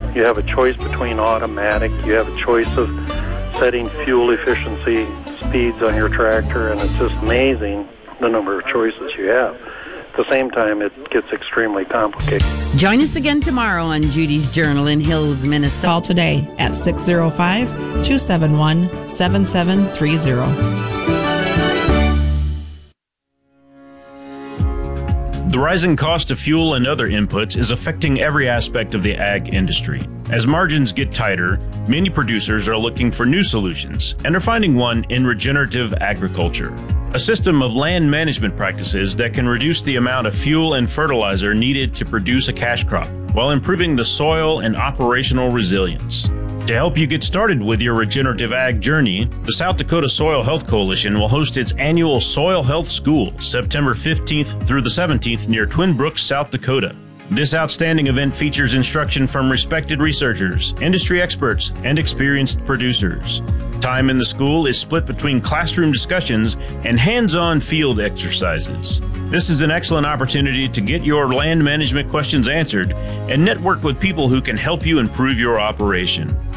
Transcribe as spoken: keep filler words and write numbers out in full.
You have a choice between automatic. You have a choice of setting fuel efficiency speeds on your tractor, and it's just amazing the number of choices you have. At the same time, it gets extremely complicated. Join us again tomorrow on Judy's Journal in Hills, Minnesota. Call today at six oh five, two seven one, seven seven three zero. The rising cost of fuel and other inputs is affecting every aspect of the ag industry. As margins get tighter, many producers are looking for new solutions and are finding one in regenerative agriculture, a system of land management practices that can reduce the amount of fuel and fertilizer needed to produce a cash crop while improving the soil and operational resilience. To help you get started with your regenerative ag journey, the South Dakota Soil Health Coalition will host its annual Soil Health School September fifteenth through the seventeenth near Twin Brooks, South Dakota. This outstanding event features instruction from respected researchers, industry experts, and experienced producers. Time in the school is split between classroom discussions and hands-on field exercises. This is an excellent opportunity to get your land management questions answered and network with people who can help you improve your operation.